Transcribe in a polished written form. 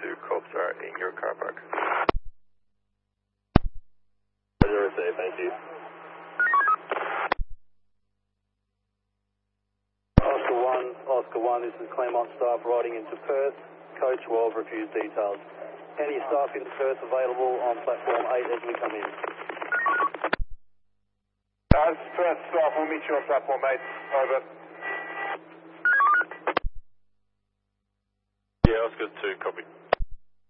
2, Colbstar in your car park. Roger, say, thank you. Oscar 1, this is Claremont staff riding into Perth. Code 12, refuse details. Any staff in Perth available on platform 8 as we come in? Perth staff, we'll meet you on platform 8. Over. Yeah, Oscar 2, copy.